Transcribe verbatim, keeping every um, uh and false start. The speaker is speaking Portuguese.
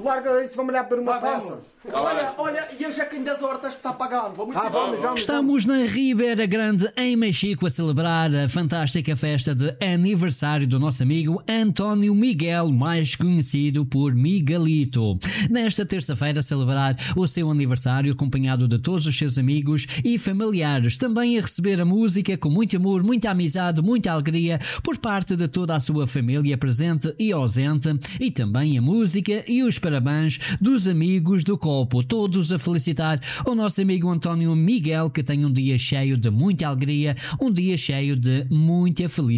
larga isso, vamos olhar para uma Vá, taça. vamos. Olha, olha, e hoje é quem das hortas que está pagando. Vamos Ah, vamos, vamos. Estamos na Ribeira Grande, em Mexico, a celebrar a fantástica festa de aniversário do nosso amigo António Miguel, mais conhecido por Miguelito. Nesta terça-feira, celebrar o seu aniversário, acompanhado de todos os seus amigos e familiares. Também a receber a música com muito amor, muita amizade, muita alegria por parte de toda a sua família presente e ausente. E também a música e os parabéns dos amigos do Copo, todos a felicitar o nosso amigo António Miguel, que tem um dia cheio de muita alegria, um dia cheio de muita felicidade.